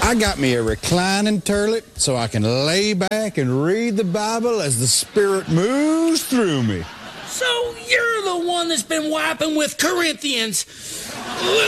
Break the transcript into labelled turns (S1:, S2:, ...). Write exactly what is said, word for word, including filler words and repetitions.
S1: I got me a reclining turlet so I can lay back and read the Bible as the Spirit moves through me.
S2: So you're the one that's been wiping with Corinthians.